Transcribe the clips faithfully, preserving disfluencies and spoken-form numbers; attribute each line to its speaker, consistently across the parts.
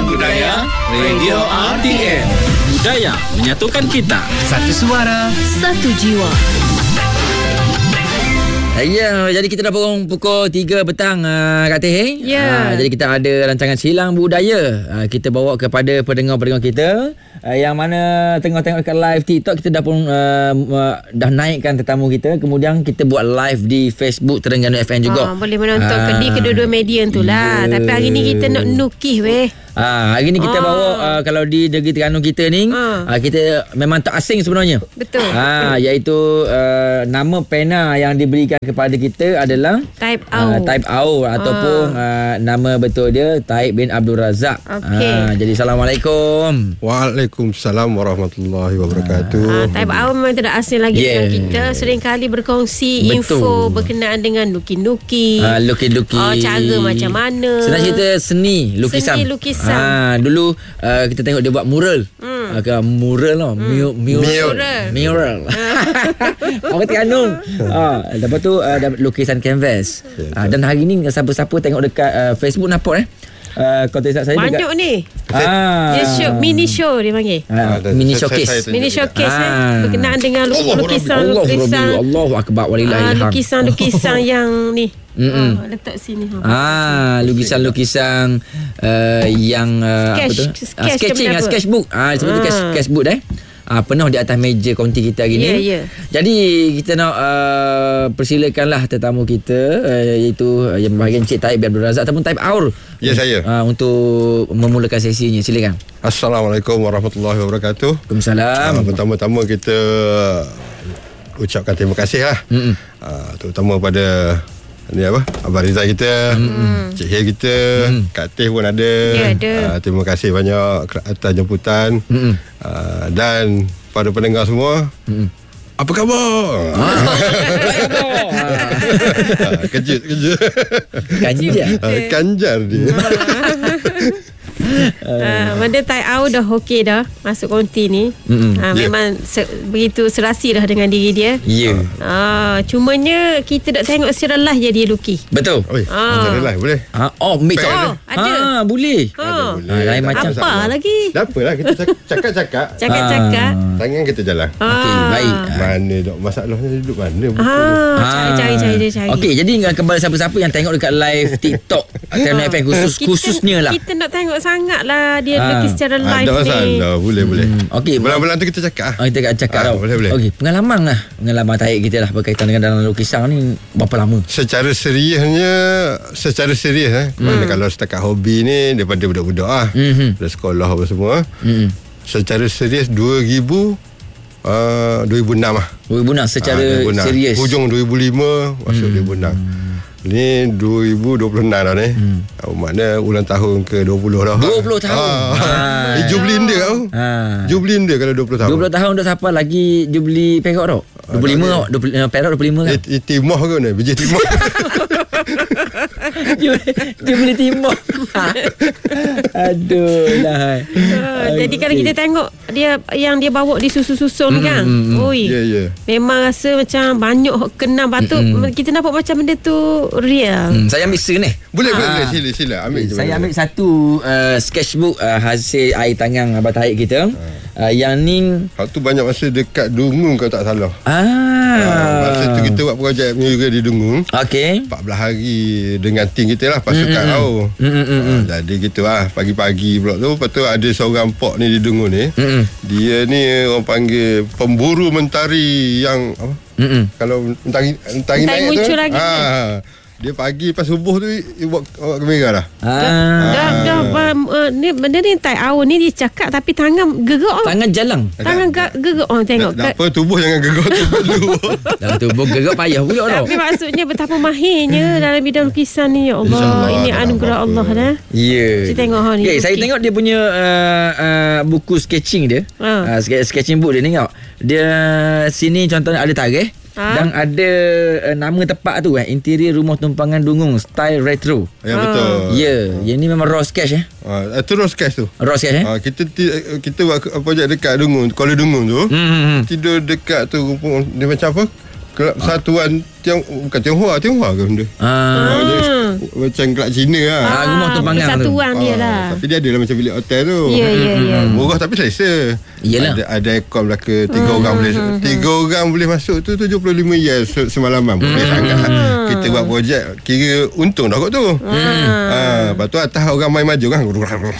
Speaker 1: Budaya Radio R T M.
Speaker 2: Budaya menyatukan kita.
Speaker 1: Satu suara,
Speaker 3: satu jiwa.
Speaker 4: Ya, jadi kita dah pukul, pukul tiga petang, uh, Kak Teh.
Speaker 3: Ya.
Speaker 4: Uh, jadi kita ada rancangan Silang Budaya. Uh, kita bawa kepada pendengar-pendengar kita uh, yang mana tengok-tengok dekat live TikTok. Kita dah pun uh, uh, dah naikkan tetamu kita. Kemudian kita buat live di Facebook Terengganu F M juga.
Speaker 3: Oh, boleh menonton uh, di kedua-dua media tu lah.
Speaker 4: Yeah.
Speaker 3: Tapi hari ni kita nak nukih weh.
Speaker 4: Ah, hari ni kita
Speaker 3: Ah.
Speaker 4: bawa uh, kalau di negeri Terengganu kita ni
Speaker 3: Ah.
Speaker 4: uh, kita memang tak asing sebenarnya.
Speaker 3: Betul.
Speaker 4: Ah, iaitu uh, nama pena yang diberikan kepada kita adalah
Speaker 3: Taib
Speaker 4: uh,
Speaker 3: Au.
Speaker 4: Taib Au ataupun uh, nama betul dia Taib bin Abdul Razak.
Speaker 3: Okey.
Speaker 4: Ah, jadi Assalamualaikum.
Speaker 5: Waalaikumsalam warahmatullahi wabarakatuh.
Speaker 3: Ah, Taib Au memang tidak asing lagi
Speaker 4: Yeah.
Speaker 3: dengan kita. Sering kali berkongsi
Speaker 4: Betul.
Speaker 3: info berkenaan dengan luki-luki.
Speaker 4: Ah, luki-luki.
Speaker 3: Oh, cara macam mana.
Speaker 4: Senang cerita seni lukisan.
Speaker 3: Seni lukisan.
Speaker 4: Ah, dulu uh, kita tengok dia buat mural. Hmm. Uh, mural lah. Hmm. Mu- mural.
Speaker 3: Mural.
Speaker 4: Mural. Orang Terengganu. Ah, lepas tu uh, dapat lukisan canvas. Ah, dan hari ni siapa-siapa tengok dekat uh, Facebook nampak eh. Uh, konten saya
Speaker 3: Banyak
Speaker 4: dekat
Speaker 3: ni.
Speaker 4: Ah.
Speaker 3: Dia show, mini show dia panggil.
Speaker 4: Ah,
Speaker 5: Ah,
Speaker 4: mini
Speaker 5: saya-
Speaker 4: showcase.
Speaker 5: saya- saya-
Speaker 3: Mini showcase
Speaker 4: Ah.
Speaker 3: eh, berkenaan dengan
Speaker 4: Allah
Speaker 3: lukisan-lukisan.
Speaker 4: Allahu akbar walillahil
Speaker 3: Ah,
Speaker 4: hamd.
Speaker 3: lukisan-lukisan yang ni.
Speaker 4: Mm-mm.
Speaker 3: Oh, letak sini. Ha.
Speaker 4: Ah, lukisan-lukisan uh, yang uh,
Speaker 3: Sketch,
Speaker 4: apa tu?
Speaker 3: sketch
Speaker 4: Ah, sketching,
Speaker 3: ke
Speaker 4: ah,
Speaker 3: apa?
Speaker 4: sketchbook. Ah, seperti
Speaker 3: Ah.
Speaker 4: ah. sketchbook eh. Ah, penuh di atas meja konti kita hari ni.
Speaker 3: Ya, ya.
Speaker 4: Jadi kita nak uh, persilakanlah tetamu kita uh, iaitu uh, yang berbahagian Encik Taib bin Abdul Razak ataupun Taib Aur.
Speaker 5: Ya, saya.
Speaker 4: Uh, untuk memulakan sesinya. Silakan.
Speaker 5: Assalamualaikum warahmatullahi wabarakatuh.
Speaker 4: Waalaikumsalam.
Speaker 5: Uh, pertama-tama kita ucapkan terima kasih lah.
Speaker 4: Mm-mm.
Speaker 5: Uh, terutama pada ni apa Abang Rizal kita, mm. Cik Hil kita, mm. Kak Teh pun ada.
Speaker 3: Ya, ada.
Speaker 5: Uh, terima kasih banyak atas jemputan.
Speaker 4: Mm-mm.
Speaker 5: Uh, dan pada pendengar semua. Mm. Apa khabar? Ah. kejut, kejut.
Speaker 4: Kanjar.
Speaker 5: Uh, kanjar dia.
Speaker 3: Uh, Benda Taib Au dah okey dah masuk konti ni.
Speaker 4: Mm-mm.
Speaker 3: Uh,
Speaker 5: Yeah.
Speaker 3: memang se- begitu serasi dah dengan diri dia.
Speaker 4: Ya. Yeah.
Speaker 3: Ah, cumanya kita nak tengok secara live je dia luki.
Speaker 4: Betul.
Speaker 5: Oi,
Speaker 3: Ah.
Speaker 5: macam live boleh?
Speaker 4: Ah, oh, mix.
Speaker 5: Oh,
Speaker 3: ada.
Speaker 4: Ah, boleh.
Speaker 3: Ha.
Speaker 5: Ada boleh.
Speaker 4: Ah, lain
Speaker 5: Tak
Speaker 4: macam.
Speaker 5: masalah.
Speaker 3: Apa lagi?
Speaker 5: Tak apalah, kita cak- cakap-cakap.
Speaker 3: Cakap-cakap.
Speaker 5: Tangan kita jalan.
Speaker 4: Okey,
Speaker 3: Ah.
Speaker 4: baik.
Speaker 5: Mana dok masalahnya duduk mana buku tu?
Speaker 3: Ah, cari-cari cari dia cari.
Speaker 4: Okey, jadi kepada siapa-siapa yang tengok dekat live TikTok Terengganu F M khusus
Speaker 3: Kita-
Speaker 4: khususnya lah.
Speaker 3: Kita nak tengok sangat lah dia
Speaker 4: Ah.
Speaker 3: lukis secara live
Speaker 5: Ada
Speaker 3: ni.
Speaker 5: masalah, boleh boleh.
Speaker 4: Hmm, okey.
Speaker 5: Belah-belah tu kita cakap.
Speaker 4: Oh, kita kat cakap
Speaker 5: Ah,
Speaker 4: tau.
Speaker 5: boleh, boleh.
Speaker 4: Okey, pengalaman lah. Pengalaman tarik kita lah berkaitan dengan dalam lukisan ni berapa lama?
Speaker 5: Secara seriusnya, secara serius eh.
Speaker 4: Hmm.
Speaker 5: Mana kalau setakat hobi ni daripada budak-budak ah.
Speaker 4: Mhm.
Speaker 5: Dari sekolah apa semua.
Speaker 4: Hmm.
Speaker 5: Secara serius dua ribu uh, dua ribu enam ah.
Speaker 4: dua ribu enam secara
Speaker 5: Ah, dua ribu enam.
Speaker 4: serius.
Speaker 5: Hujung dua ribu lima masuk dua ribu enam. Ni dua ribu dua puluh enam dah ni. Hmm. Uh, makna ulang tahun ke dua puluh dah.
Speaker 4: dua puluh tahun.
Speaker 5: Ah.
Speaker 4: Ah.
Speaker 5: Eh, Jubilin dia tau.
Speaker 4: Ha.
Speaker 5: Jubilin dia kalau dua puluh tahun.
Speaker 4: dua puluh tahun dah siapa lagi jubli perak tau? dua puluh lima
Speaker 5: tak
Speaker 4: tau. dua puluh lima perak dua puluh lima kan?
Speaker 5: Eh, eh, timah ke ni? Biji timah.
Speaker 4: Jubli timur. Aduh lah.
Speaker 3: Ah, jadi kalau kita tengok dia yang dia bawa di susun-susun kan. Oi.
Speaker 5: Ya, ya.
Speaker 3: Memang rasa macam banyak kenal patut kita nampak macam benda tu real.
Speaker 4: Hmm, saya ambil sen ni.
Speaker 5: Boleh, boleh,
Speaker 4: Ah.
Speaker 5: boleh. Sila, sila. Ambil je.
Speaker 4: Saya
Speaker 5: boleh.
Speaker 4: ambil satu uh, sketchbook uh, hasil air tangan Abang Taib kita. Uh, yang ni
Speaker 5: Hak tu banyak masa dekat Dungun kalau tak salah.
Speaker 4: ah.
Speaker 5: Ah, masa tu kita buat projek juga di Dungun.
Speaker 4: Okey.
Speaker 5: empat belas hari dengan tim kita lah pasukan
Speaker 4: Mm, mm,
Speaker 5: tau.
Speaker 4: mm, mm, mm, mm.
Speaker 5: Ah, jadi gitu lah pagi-pagi pula tu. Lepas tu ada seorang pok ni di Dungun ni.
Speaker 4: Mm, mm.
Speaker 5: Dia ni orang panggil pemburu mentari yang apa?
Speaker 4: Mm-mm.
Speaker 5: Kalau mentari mentari,
Speaker 3: Mentari
Speaker 5: naik
Speaker 3: muncul
Speaker 5: tu.
Speaker 3: lagi.
Speaker 5: Ah, dia pagi pas subuh tu dia buat buat kamera dah.
Speaker 4: Ah.
Speaker 3: Dah dah um, uh, ni benda ni Taib Au ni dia cakap tapi tangan gerak. oh.
Speaker 4: Tangan jalang.
Speaker 3: Tangan ga- gerak oh tengok.
Speaker 5: Tak, tak apa tubuh jangan gerak tu perlu.
Speaker 4: Dalam tubuh gerak payah pula tau.
Speaker 3: Tapi maksudnya betapa mahirnya dalam bidang lukisan ni. Ya Allah,
Speaker 5: InsyaAllah,
Speaker 3: ini
Speaker 5: tak
Speaker 3: anugerah
Speaker 5: apa-apa.
Speaker 3: Allah dah.
Speaker 4: Ya.
Speaker 3: Kita tengok ha ni.
Speaker 4: Okay, saya
Speaker 3: Okey.
Speaker 4: tengok dia punya uh, uh, buku sketching dia.
Speaker 3: Ha.
Speaker 4: Uh, sketching book dia tengok. Dia sini contohnya ada tarikh.
Speaker 3: Ha?
Speaker 4: Dan ada uh, nama tepat tu eh, interior rumah tumpangan Dungung style retro.
Speaker 5: Ya betul.
Speaker 4: Ya, yeah, yang ni memang raw sketch eh.
Speaker 5: Ah, tu raw sketch tu.
Speaker 4: Raw sketch eh.
Speaker 5: Ah, kita ti- kita buat projek dekat Dungun, Kuala Dungun tu.
Speaker 4: Hmm, hmm, hmm.
Speaker 5: Tidur dekat tu rumpun dia macam apa? Kelab Satuan Tiong, bukan Tionghoa, Tionghoa ke benda?
Speaker 4: Ah.
Speaker 5: Oh, dia macam kelab Cina lah.
Speaker 4: Ah, rumah tu panggang tu.
Speaker 3: Kesatuan dia lah.
Speaker 5: Tapi dia ada lah macam bilik hotel tu.
Speaker 3: Ya, ya, ya.
Speaker 5: Murah tapi selesa.
Speaker 4: Yelah.
Speaker 5: Ada, ada aircon belaka. Tiga orang boleh Tiga orang boleh masuk tu tujuh puluh lima yen se- semalaman. Boleh sangat. Kita buat projek kira untung dah kot tu. Ha, lepas tu atas orang main mahjong kan.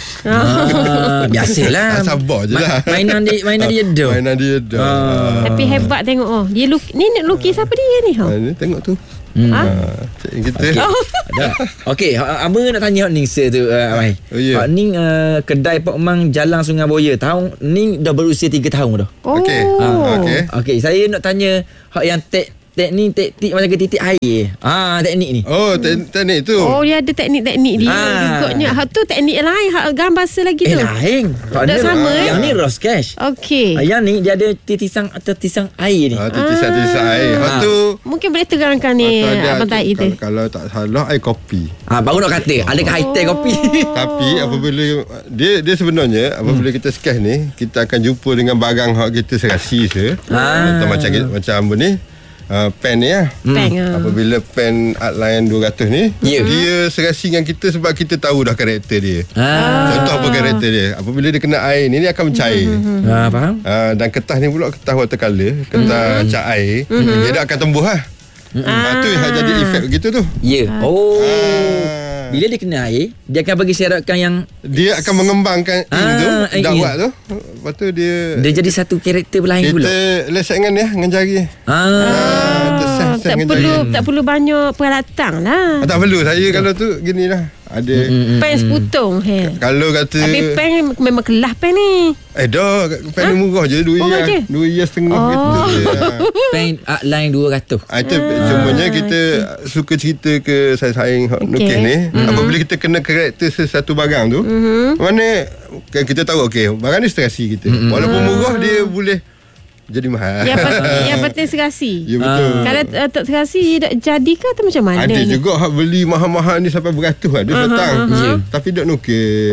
Speaker 4: Ah, biasalah.
Speaker 5: Sabar je lah.
Speaker 4: Ma- mainan dia mainan dia dah.
Speaker 5: Mainan dia dah.
Speaker 4: Ah.
Speaker 3: Tapi hebat tengok oh. Dia luk, ni nak lukis apa dia ni?
Speaker 5: Ha,
Speaker 3: Oh.
Speaker 5: ni tengok tu.
Speaker 4: Hmm.
Speaker 3: Ha?
Speaker 5: Ha, cik kita.
Speaker 4: Okey. Ada. Okey, ha- Aba nak tanya Hak Ning sir tu uh, Mai.
Speaker 5: Oh, ya.
Speaker 4: Hak Ning uh, kedai Pak Mang Jalan Sungai Buaya. Tahun Ning dah berusia tiga tahun dah.
Speaker 3: Oh.
Speaker 5: Okey.
Speaker 4: Ah,
Speaker 5: okey.
Speaker 4: Okey, saya nak tanya hak yang tek teknik teknik macam ke titik air. Ah, teknik ni.
Speaker 5: Oh, te- teknik tu.
Speaker 3: Oh, dia ada teknik-teknik dia.
Speaker 4: Ah.
Speaker 3: Ikutnya. Hak tu teknik lain. Hak gambar bahasa lagi
Speaker 4: Eh
Speaker 3: tu.
Speaker 4: lain. Hak
Speaker 3: Tak
Speaker 4: ni-
Speaker 3: sama, eh?
Speaker 4: Yang ni Ross Cash.
Speaker 3: Okey.
Speaker 4: Ah, yang ni dia ada titisang atau tisang air ni.
Speaker 5: Ha, titisat-titisat air. Lepas tu
Speaker 3: Mungkin boleh terangkan ni
Speaker 5: lepas tu ada-
Speaker 3: Abang Tai tu.
Speaker 5: kalau, kalau tak salah air kopi.
Speaker 4: Ah, baru nak kata ada ke high tech kopi.
Speaker 5: Tapi apabila dia dia sebenarnya apabila kita scan ni, kita akan jumpa dengan barang hak kita serasi je.
Speaker 4: Ah.
Speaker 5: Atau macam macam apa ni? Uh, pen ni lah.
Speaker 3: Peng ah.
Speaker 5: Apabila pen Artline dua ratus ni,
Speaker 4: Ya.
Speaker 5: dia serasi dengan kita sebab kita tahu dah karakter dia.
Speaker 4: Ah.
Speaker 5: Contoh apa karakter dia? Apabila dia kena air ni, dia akan mencair.
Speaker 4: Ah, faham?
Speaker 5: Uh, dan kertas ni pula kertas watercolour, kertas cat air, dia dah akan tembus lah. Ah. tu yang jadi efek begitu tu.
Speaker 4: Ya. Yeah. Oh.
Speaker 5: Ah.
Speaker 4: Bila dia kena air, dia akan bagi syaratkan yang
Speaker 5: Dia akan mengembangkan ink
Speaker 4: Ah,
Speaker 5: tu,
Speaker 4: ink
Speaker 5: dakwat
Speaker 4: ni.
Speaker 5: tu. Lepas tu dia
Speaker 4: dia jadi satu karakter lain
Speaker 5: kita
Speaker 4: pula.
Speaker 5: leset dengan ni lah, dengan jari.
Speaker 4: Ah.
Speaker 5: Ah, tersas
Speaker 3: Tak
Speaker 5: dengan
Speaker 3: perlu
Speaker 5: jari.
Speaker 3: tak perlu banyak peralatan lah.
Speaker 5: Ah, tak perlu. Saya kalau tu gini lah. Ada
Speaker 3: Pen seputung he.
Speaker 5: kalau kata
Speaker 3: Habis pen memang kelas pen ni.
Speaker 5: eh dah pen ni murah je dua
Speaker 3: Murah je?
Speaker 5: yen. dua yen setengah
Speaker 3: Oh.
Speaker 5: gitu je.
Speaker 4: Pen outline dua ratus.
Speaker 5: Ah, itu cumanya kita suka cerita ke saing-saing hak nukis ni. Apabila kita kena karakter sesuatu barang tu, mana kan kita tahu okey, barang ni serasi kita. Walaupun murah dia boleh jadi mahal.
Speaker 3: Yang penting, yang penting serasi.
Speaker 5: Ya betul.
Speaker 3: Kalau uh, tak serasi tak jadi ke atau macam mana?
Speaker 5: Ada
Speaker 3: ni?
Speaker 5: juga hak beli mahal-mahal ni sampai beratus lah. Dia datang.
Speaker 4: Ya.
Speaker 5: Tapi dok nukis.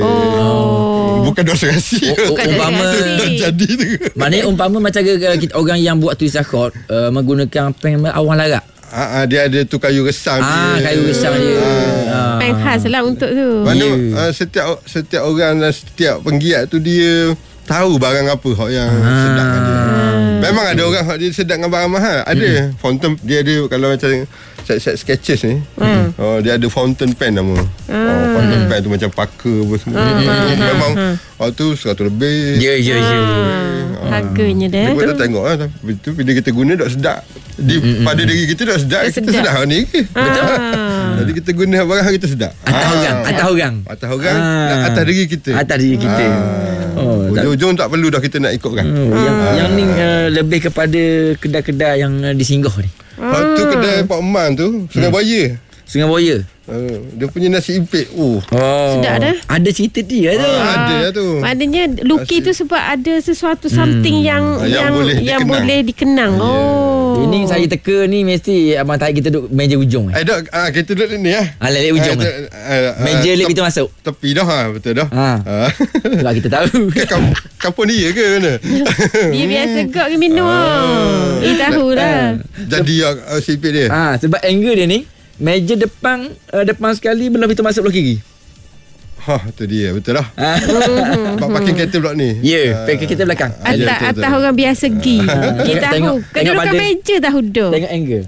Speaker 3: Oh.
Speaker 5: Bukan dok serasi.
Speaker 4: Oh,
Speaker 3: Bukan
Speaker 4: umpama
Speaker 3: serasi.
Speaker 5: Dah jadi tu.
Speaker 4: maknanya umpama macam ke- kita orang yang buat tulisan kod uh, menggunakan pen awang larat.
Speaker 5: Ah, ah, dia ada tu kayu resam
Speaker 4: Ah,
Speaker 5: dia.
Speaker 4: kayu resam dia. Ah.
Speaker 3: Pen khas lah untuk tu.
Speaker 5: Mana
Speaker 4: Ya.
Speaker 5: uh, setiap setiap orang dan setiap penggiat tu dia tahu barang apa hak yang
Speaker 4: Ah.
Speaker 5: sedap dengan dia. Memang ada orang hak dia sedap dengan barang mahal. Ada fountain dia ada kalau macam set-set sketches ni.
Speaker 3: Hmm.
Speaker 5: Oh dia ada fountain pen nama. Oh fountain pen tu macam Parker apa semua. Memang waktu tu seratus lebih.
Speaker 4: Ya, ya, ya.
Speaker 3: Ah, harganya dia.
Speaker 5: Dia pun tak tengok lah. Tapi tu bila kita guna tak sedap. Di, pada diri kita tak sedap.
Speaker 3: Tak
Speaker 5: Kita
Speaker 3: sedap.
Speaker 5: sedap ni ke?
Speaker 3: Betul.
Speaker 5: Jadi kita guna barang kita sedap.
Speaker 4: Atas
Speaker 5: Ah.
Speaker 4: orang, atas orang.
Speaker 5: Atas orang,
Speaker 4: Ah.
Speaker 5: atas diri kita.
Speaker 4: Atas diri kita. Oh, tak-
Speaker 5: Ujung-ujung tak perlu dah kita nak ikutkan.
Speaker 4: Oh, yang yang ni uh, lebih kepada kedai-kedai yang uh, disinggah ni.
Speaker 5: Waktu kedai Pak Man tu, Sungai Buaya.
Speaker 4: Sungai Buaya.
Speaker 5: Uh, dia punya nasi impit. Oh,
Speaker 4: Oh.
Speaker 3: Sedap dah.
Speaker 4: Ada cerita dia tu.
Speaker 5: ah, ada lah tu.
Speaker 3: Maknanya lukis tu sebab ada sesuatu something yang
Speaker 5: Ah, yang
Speaker 3: yang
Speaker 5: boleh
Speaker 3: yang
Speaker 5: dikenang.
Speaker 3: boleh dikenang. Oh.
Speaker 4: Ini saya teka ni mesti abang tarik kita duduk meja ujung. Eh.
Speaker 5: Eh, dok, ah, kita duduk ni ya.
Speaker 4: Ah, lelek ujung.
Speaker 5: Ah,
Speaker 4: eh.
Speaker 5: tu- ah,
Speaker 4: Meja
Speaker 5: ah,
Speaker 4: lip
Speaker 5: tep-
Speaker 4: itu masuk.
Speaker 5: Tepi dah, ha, betul dah.
Speaker 4: Ha.
Speaker 5: Ah.
Speaker 4: Sebab kita tahu.
Speaker 5: Ke kam- kampung dia ke mana?
Speaker 3: Dia biasa gok ke minum. Oh. Eh tahulah.
Speaker 5: Jadi uh, si impit dia.
Speaker 4: Ah, sebab angle dia ni meja depan uh, depan sekali belah pintu masuk belah kiri.
Speaker 5: Ha, tu dia, betul dah.
Speaker 4: Ah.
Speaker 5: Sebab parking kereta blok ni.
Speaker 4: Ya,
Speaker 5: Ah.
Speaker 4: pakai kita belakang.
Speaker 5: Ah, ya,
Speaker 3: Atas
Speaker 5: betul,
Speaker 3: atas
Speaker 5: betul.
Speaker 3: orang biasa pergi. Dia
Speaker 4: Tengok-
Speaker 3: tahu.
Speaker 4: tengok-
Speaker 3: Kedudukan
Speaker 4: tengok badan.
Speaker 3: meja tahu dah.
Speaker 4: Tengok angle.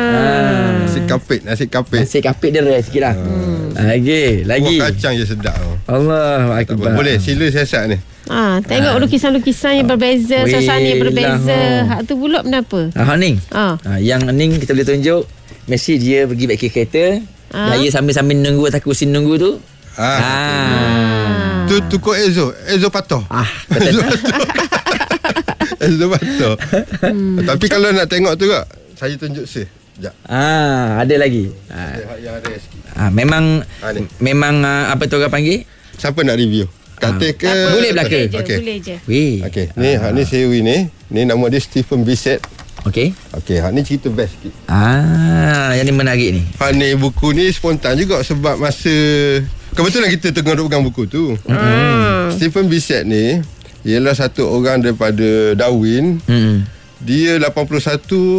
Speaker 3: Ah.
Speaker 5: Nasi kapit, nasi kapit.
Speaker 4: Nasi kapit dia rare sikit lah. Lagi, lagi.
Speaker 5: Buah kacang je sedap tau.
Speaker 4: Allah
Speaker 5: Tak apa,
Speaker 4: akbar.
Speaker 5: boleh, sila siasat ni.
Speaker 3: Ah, tengok lukisan-lukisan yang berbeza,
Speaker 4: Weh,
Speaker 3: suasana yang berbeza.
Speaker 4: lah.
Speaker 3: Hak tu pula kenapa?
Speaker 4: Ah, Ning.
Speaker 3: Ah.
Speaker 4: Ah, yang Ning kita boleh tunjuk mesti dia pergi baik kiri kereta.
Speaker 3: Ah.
Speaker 4: Gaya sambil-sambil nunggu atas kursi nunggu tu.
Speaker 5: Ah.
Speaker 4: Ah.
Speaker 5: Tu tukar Ezo, Ezo patoh.
Speaker 4: Ah,
Speaker 5: Ezo patoh. Ezo patoh. Tapi kalau nak tengok tu kak, saya tunjuk sih. Sekejap.
Speaker 4: Ah, ada lagi. Ah,
Speaker 5: Yang yang ada sikit.
Speaker 4: ah memang
Speaker 5: Ah, ni.
Speaker 4: memang ah, apa tu orang panggil?
Speaker 5: Siapa nak review? Kata ke?
Speaker 4: Boleh belaka?
Speaker 3: Boleh je,
Speaker 5: Okey.
Speaker 3: boleh je.
Speaker 4: Weh.
Speaker 5: Okey, ni hak ni series ni. Ni nama dia Stephen Bissett.
Speaker 4: Okey.
Speaker 5: Okey, hak ni cerita best sikit.
Speaker 4: Ah, yang ni menarik ni.
Speaker 5: Hak ni buku ni spontan juga sebab masa kebetulan kita tengah duk pegang buku tu.
Speaker 3: Hmm.
Speaker 5: Stephen Bissett ni ialah satu orang daripada Darwin.
Speaker 4: Hmm.
Speaker 5: Dia lapan puluh satu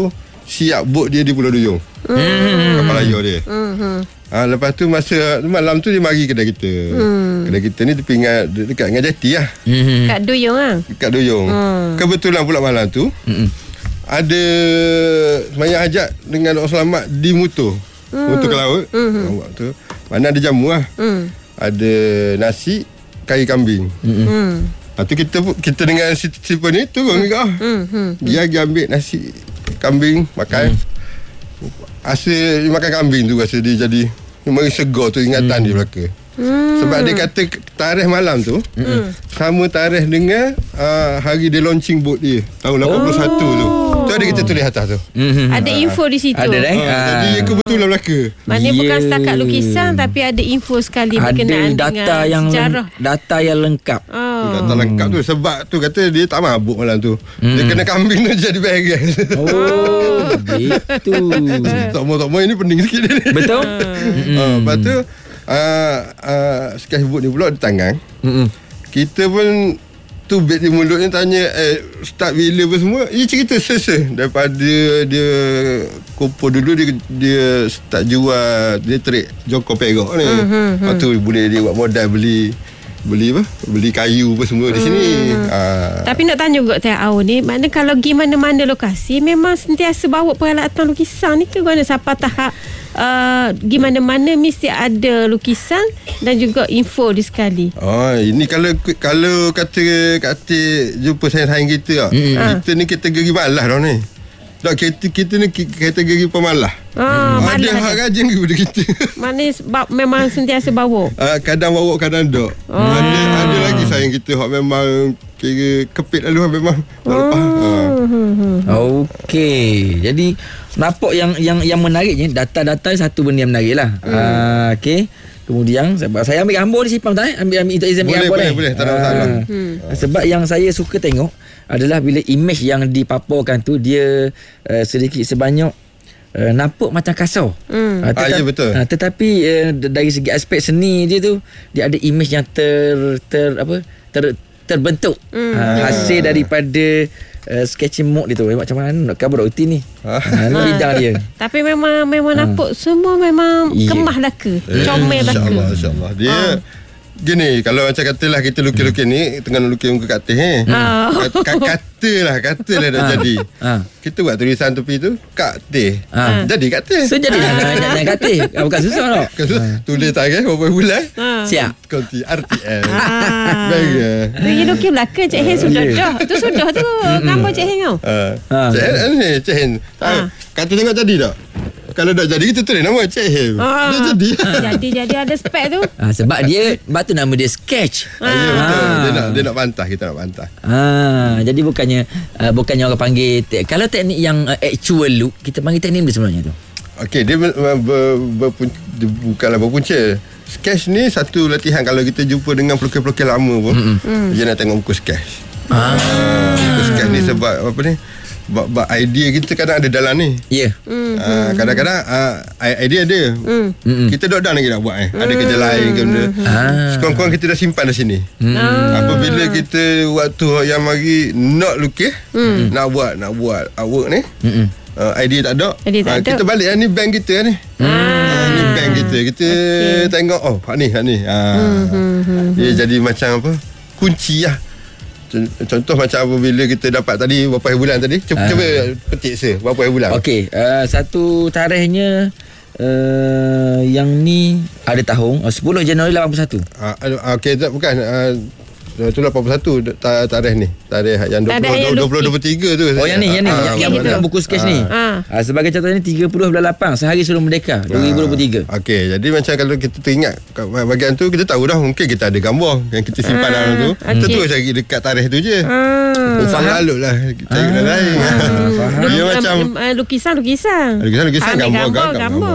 Speaker 5: siap bot dia di Pulau Duyung. Hmm. Kapal layar dia. Hmm. Ha, lepas tu masa malam tu dia mari kedai kita. Hmm. Kedai kita ni tepi dengan, dekat dengan jati lah.
Speaker 3: Hmm. Kat Duyung lah.
Speaker 5: Dekat Duyung. Hmm. Kebetulan pula malam tu hmm. ada semayang hajat dengan orang selamat di motor. Hmm. Motor ke laut. Hmm. Tu. Mana ada jamu lah. Hmm. Ada nasi, kari kambing. Hmm. Lepas tu kita kita dengan sipar ni turun hmm. juga. Hmm. Hmm. Dia pergi ambil nasi kambing makan. Hmm. Hasil makan kambing tu rasa dia jadi memang segar tu ingatan hmm. dia belaka. Hmm. Sebab dia kata tarikh malam tu hmm. sama tarikh dengan uh, hari dia launching boat dia tahun lapan puluh satu oh. tu. Tu ada kita tulis atas tu. Hmm.
Speaker 3: Ada info di situ.
Speaker 4: Ada eh.
Speaker 5: Ha, jadi ia kebetulan belaka.
Speaker 3: Maknanya yeah. bukan setakat lukisan tapi ada info sekali berkenaan
Speaker 4: ada data
Speaker 3: dengan
Speaker 4: yang
Speaker 3: sejarah.
Speaker 4: Data yang lengkap.
Speaker 3: Oh.
Speaker 5: Data lengkap tu sebab tu kata dia tak mabuk malam tu. Hmm. Dia kena kambing tu jadi beres.
Speaker 4: Oh, gitu.
Speaker 5: Tokmo-tokmo ini pening sikit dia ni.
Speaker 4: Betul?
Speaker 5: uh, lepas tu uh, uh, sketchbook ni pula di tangan. Mm-mm. Kita pun tu beg di mulut ni tanya eh, start bila apa semua. Dia cerita sese daripada dia kumpul dulu dia dia start jual dia trade Joko Perak ni. Mm-hmm. Lepas tu boleh dia buat modal beli beli apa? Beli kayu apa semua di sini.
Speaker 3: Hmm.
Speaker 5: Ha.
Speaker 3: Tapi nak tanya juga Teh Au ni, makna kalau pergi mana-mana lokasi memang sentiasa bawa peralatan lukisan ni ke guna siapa tahap uh, pergi mana-mana mesti ada lukisan dan juga info di sekali.
Speaker 5: Oh, ini kalau kalau kata kata jumpa saing-saing kita hmm. ha. Kita ni kategori malas dah ni. Tak, kita, kita ni kategori pemalas.
Speaker 3: Ah,
Speaker 5: ada hak rajin kepada kita.
Speaker 3: Manis memang sentiasa bawa.
Speaker 5: Uh, kadang bawa, kadang tak. Oh. Ada, ada lagi sayang kita hak memang kira kepit lalu memang tak lepas.
Speaker 4: Oh. Okey. Jadi nampak yang yang yang menariknya data-data satu benda yang menarik lah. Hmm. Uh, Okey. Kemudian sebab saya ambil gambar di Sipam tak eh? Ambil ambil izin ambil
Speaker 5: boleh,
Speaker 4: gambar
Speaker 5: boleh,
Speaker 4: ni.
Speaker 5: Boleh, tak ada masalah.
Speaker 4: Hmm. Sebab yang saya suka tengok adalah bila image yang dipaparkan tu dia uh, sedikit sebanyak uh, nampak macam kasar. Hmm. Uh, tetap,
Speaker 5: ah, ya betul.
Speaker 4: Uh, tetapi uh, dari segi aspek seni dia tu dia ada image yang ter ter apa ter terbentuk hmm. uh, hasil daripada uh, sketching mode dia tu. Eh, macam mana nak cover roti ni? Ha, ha bidang dia.
Speaker 3: Tapi memang memang ha. nampak semua memang yeah. kemah laka, eh, comel laka.
Speaker 5: Insya-Allah, insya-Allah. Dia ha. gini, kalau macam katalah kita lukis-lukis ni tengah lukis muka katil eh. Oh. Katalah, katalah dah jadi. Ha. Kita buat tulisan tepi tu katil. Ha. Jadi katil.
Speaker 4: So jadilah nak katil. Bukan susah tau.
Speaker 5: Tulis tarikh berapa bulan.
Speaker 4: Ha. Siap.
Speaker 5: Konti R T M.
Speaker 3: Baik. Ni lukis belaka Cik Hen sudah dah. Tu sudah tu gambar Cik Hen kau.
Speaker 5: Ha. Cik Hen ni, Cik Hen. Katil tengok jadi tak? Kalau tak jadi kita tulis nama Cik Hem. Ah. Dia jadi.
Speaker 3: Jadi jadi ada spek tu.
Speaker 4: Ah, sebab dia sebab tu nama dia sketch.
Speaker 5: Ah. Ya betul. Dia nak dia nak bantah, kita nak bantah.
Speaker 4: Ah, jadi bukannya uh, bukannya orang panggil te- kalau teknik yang uh, actual look, kita panggil teknik dia sebenarnya tu.
Speaker 5: Okey, dia ber, ber, ber, dia bukanlah berpunca. Sketch ni satu latihan kalau kita jumpa dengan pelukis-pelukis lama pun, mm-hmm. dia nak tengok muka sketch. Ah. Muka sketch ni sebab apa ni? Bab idea kita kadang ada dalam ni. Ya. Yeah. Mm, uh, mm, kadang-kadang uh, idea ada. Mm. Kita dok dah lagi nak buat eh. Mm, ada kerja lain ke benda. Ah. Sekurang-kurang kita dah simpan di sini. Mm. Ah. Apabila kita waktu yang mari nak lukis, mm. nak buat nak buat artwork ni. Mm. Uh, idea tak ada. Idea tak uh, kita balik ni bank kita ni. Ah. Uh, ni bank kita. Kita okay. tengok oh hak ni hak ni. Ah. Mm. Dia jadi macam apa? Kunci lah. Contoh macam apabila kita dapat tadi berapa hari bulan tadi. Cuba, uh. cuba petik se berapa hari bulan.
Speaker 4: Okey, uh, satu tarikhnya uh, yang ni ada tahun uh, sepuluh Januari lapan puluh satu.
Speaker 5: Uh, Okey, tak bukan uh, tu lapan puluh satu tarikh ni. Tarikh yang dua puluh dua puluh dua puluh tiga tu.
Speaker 4: Oh yang ni yang ni uh, yang yang buku sketch uh. ni. Uh. Uh, sebagai contoh ni tiga puluh bulan lapan sehari sebelum merdeka dua ribu dua puluh tiga.
Speaker 5: Uh. Okey, jadi macam kalau kita teringat bahagian tu kita tahu dah mungkin kita ada gambar yang kita simpan uh. dalam tu. Okay. Kita terus cari dekat tarikh tu je. Uh. Faham lalu lah. Cari uh. lain.
Speaker 3: Uh. Dia macam lukisan lukisan.
Speaker 5: Lukisan lukisan gambar gambar.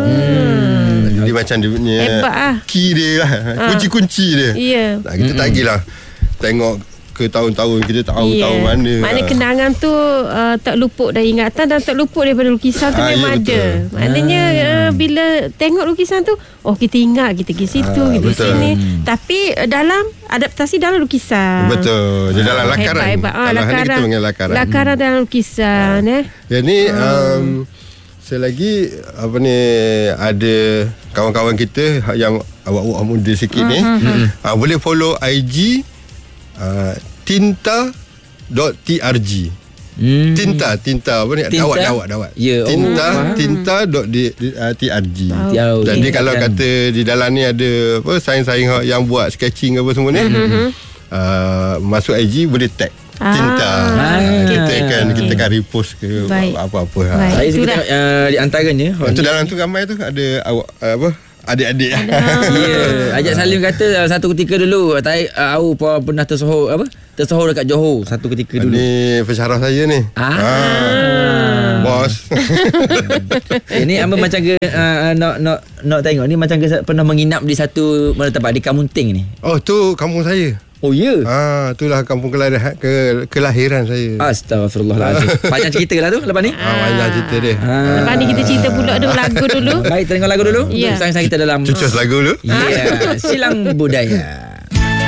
Speaker 5: Dia macam dia punya
Speaker 3: hebat lah.
Speaker 5: Key dia lah. Kunci-kunci dia.
Speaker 3: Ya.
Speaker 5: Kita tagilah tengok ke tahun-tahun. Kita tahu
Speaker 3: Yeah.
Speaker 5: tahu mana.
Speaker 3: Mana
Speaker 5: Ah.
Speaker 3: kenangan tu uh, tak luput dari ingatan dan tak luput daripada lukisan tu
Speaker 5: Ah,
Speaker 3: memang
Speaker 5: ya,
Speaker 3: ada.
Speaker 5: betul.
Speaker 3: Maknanya uh, bila tengok lukisan tu, oh kita ingat kita pergi situ,
Speaker 5: Ah,
Speaker 3: kita pergi
Speaker 5: betul.
Speaker 3: sini. Tapi uh, dalam adaptasi dalam lukisan.
Speaker 5: Betul. Dia dalam lakaran.
Speaker 3: Hebat-hebat. Ah,
Speaker 5: Kalau hari
Speaker 3: lakaran.
Speaker 5: kita panggil lakaran.
Speaker 3: Lakaran dalam lukisan eh.
Speaker 5: Yang ni um, selagi apa ni ada kawan-kawan kita yang awak-awak muda sikit ni uh, boleh follow I G uh, tinta dot t r g.
Speaker 4: Hmm.
Speaker 5: Tinta tinta apa ni
Speaker 4: Tinta?
Speaker 5: dawat dawat dawat.
Speaker 4: Ya, oh,
Speaker 5: tinta
Speaker 4: faham.
Speaker 5: tinta dot di, di, uh, t r g.
Speaker 4: Tahu.
Speaker 5: Jadi
Speaker 4: Tinta
Speaker 5: kalau
Speaker 4: kan.
Speaker 5: kata di dalam ni ada apa sains-sains yang buat sketching apa semua ni uh, masuk I G boleh tag
Speaker 3: Ah.
Speaker 5: tinta.
Speaker 4: Ah.
Speaker 5: Kita
Speaker 3: Okey.
Speaker 5: kan kita
Speaker 3: Okey.
Speaker 5: kan repost ke
Speaker 3: Baik.
Speaker 5: apa-apa.
Speaker 3: Baik.
Speaker 5: Ha.
Speaker 4: Saya suka
Speaker 3: Itulah.
Speaker 4: tengok uh, di antaranya.
Speaker 5: Itu dalam tu ramai tu ada awak uh, apa adik-adik.
Speaker 4: Ya, Ajak Salim kata uh, satu ketika dulu tai uh, Au pernah tersohor apa? Tersohor dekat Johor satu ketika dulu.
Speaker 5: Ni pensyarah saya ni.
Speaker 4: Ah.
Speaker 5: Bos.
Speaker 4: Ini Amba macam ke uh, nak nak nak tengok ni macam ke pernah menginap di satu mana tempat di Kamunting ni.
Speaker 5: Oh tu kampung saya.
Speaker 4: Oh ya. Yeah.
Speaker 5: Ah, itulah kampung kelahiran ke, kelahiran saya.
Speaker 4: Astagfirullahalazim. Panjang cerita lah tu lepas ni.
Speaker 5: Ah, banyak cerita dia.
Speaker 4: Ah.
Speaker 3: Lepas ni kita cerita pula ada lagu dulu.
Speaker 4: Baik, kita dengar lagu dulu.
Speaker 3: Ya.
Speaker 4: Untuk bersama kita dalam
Speaker 5: Cucus lagu dulu.
Speaker 4: Ya, yeah. Silang Budaya.